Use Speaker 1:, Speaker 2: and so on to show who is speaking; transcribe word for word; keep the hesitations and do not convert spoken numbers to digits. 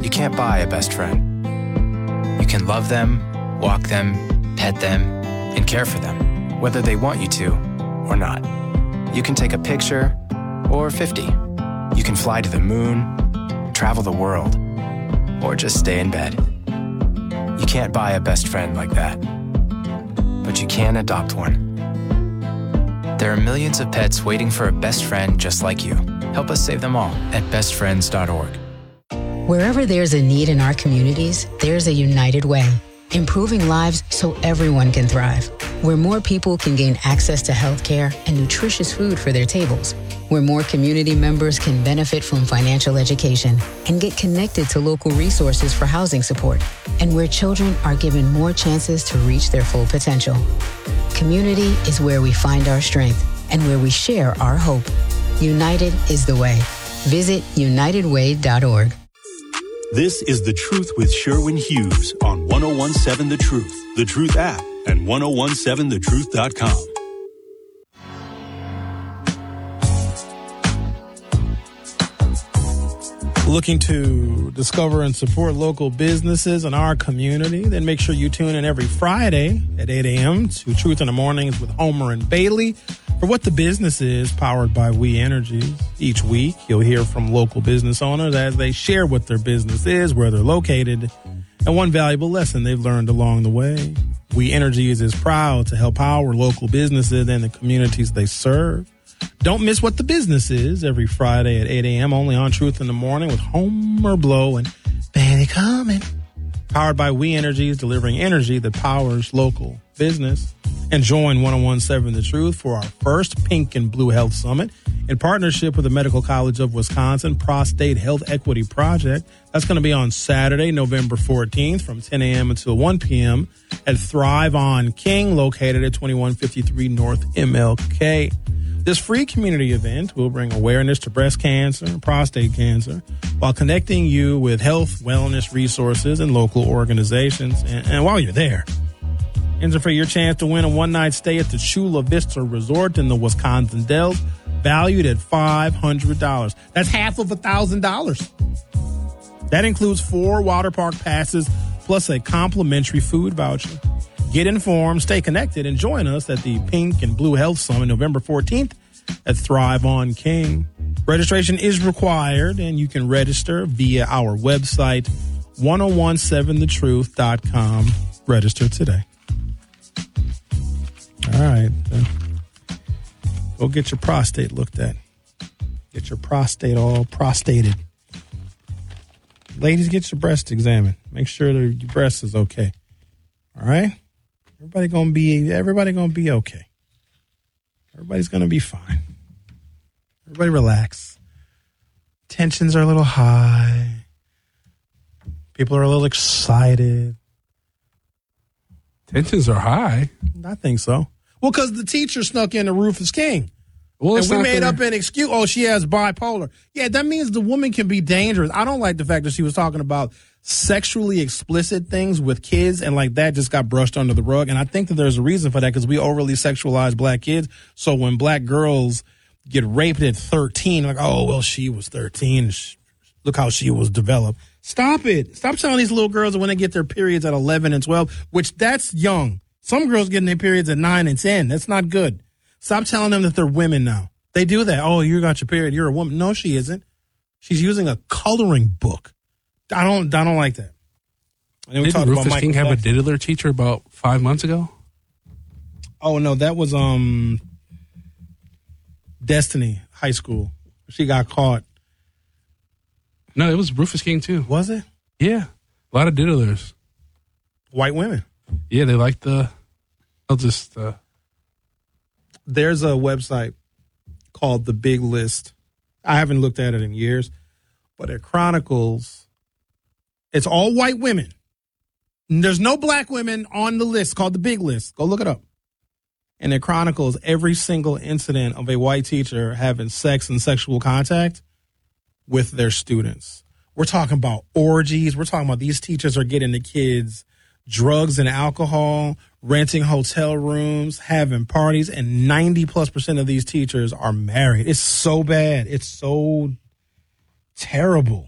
Speaker 1: You can't buy a best friend. You can love them, walk them, pet them, and care for them, whether they want you to or not. You can take a picture or fifty. You can fly to the moon, travel the world, or just stay in bed. You can't buy a best friend like that, but you can adopt one. There are millions of pets waiting for a best friend just like you. Help us save them all at best friends dot org.
Speaker 2: Wherever there's a need in our communities, there's a United Way, improving lives so everyone can thrive. Where more people can gain access to healthcare and nutritious food for their tables. Where more community members can benefit from financial education and get connected to local resources for housing support. And where children are given more chances to reach their full potential. Community is where we find our strength and where we share our hope. United is the way. Visit united way dot org.
Speaker 3: This is The Truth with Sherwin Hughes on one oh one seven The Truth, The Truth app, and ten seventeen the truth dot com.
Speaker 4: Looking to discover and support local businesses in our community? Then make sure you tune in every Friday at eight a.m. to Truth in the Mornings with Homer and Bailey for What the Business Is, powered by We Energies. Each week, you'll hear from local business owners as they share what their business is, where they're located, and one valuable lesson they've learned along the way. We Energies is proud to help power local businesses and the communities they serve. Don't miss What the Business Is every Friday at eight a.m. only on Truth in the Morning with Homer Blow and Bailey Common. Powered by We Energies, delivering energy that powers local business. And join ten seventeen The Truth for our first Pink and Blue Health Summit in partnership with the Medical College of Wisconsin Prostate Health Equity Project. That's going to be on Saturday, November fourteenth from ten a.m. until one p.m. at Thrive on King, located at twenty-one fifty-three North M L K. This free community event will bring awareness to breast cancer and prostate cancer while connecting you with health, wellness resources, and local organizations. And, and while you're there, enter for your chance to win a one-night stay at the Chula Vista Resort in the Wisconsin Dells, valued at five hundred dollars. That's half of one thousand dollars. That includes four water park passes plus a complimentary food voucher. Get informed, stay connected, and join us at the Pink and Blue Health Summit November fourteenth at Thrive on King. Registration is required, and you can register via our website, ten seventeen the truth dot com. Register today. All right. Go get your prostate looked at. Get your prostate all prostated. Ladies, get your breast examined. Make sure that your breast is okay. All right? Everybody gonna be everybody gonna be okay. Everybody's gonna be fine. Everybody relax. Tensions are a little high. People are a little excited.
Speaker 5: Tensions are high.
Speaker 4: I think so. Well, because the teacher snuck into Rufus King.
Speaker 5: Well,
Speaker 4: and we made
Speaker 5: there.
Speaker 4: up an excuse. Oh, she has bipolar. Yeah, that means the woman can be dangerous. I don't like the fact that she was talking about sexually explicit things with kids and like that just got brushed under the rug. And I think that there's a reason for that because we overly sexualize black kids. So when black girls get raped at thirteen, like, oh, well, she was thirteen. Look how she was developed. Stop it. Stop telling these little girls that when they get their periods at eleven and twelve, which that's young. Some girls getting their periods at nine and ten. That's not good. Stop telling them that they're women now. They do that. Oh, you got your period. You're a woman. No, she isn't. She's using a coloring book. I don't. I don't like that. And we
Speaker 5: Didn't Rufus King have a diddler teacher about five months ago?
Speaker 4: Oh no, that was um Destiny High School. She got caught.
Speaker 5: No, it was Rufus King too.
Speaker 4: Was it?
Speaker 5: Yeah, a lot of diddlers.
Speaker 4: White women.
Speaker 5: Yeah, they like the. They'll just. Uh,
Speaker 4: There's a website called The Big List. I haven't looked at it in years, but it chronicles. It's all white women. There's no black women on the list called The Big List. Go look it up. And it chronicles every single incident of a white teacher having sex and sexual contact with their students. We're talking about orgies. We're talking about these teachers are getting the kids drugs and alcohol, renting hotel rooms, having parties, and ninety plus percent of these teachers are married. It's so bad. It's so terrible.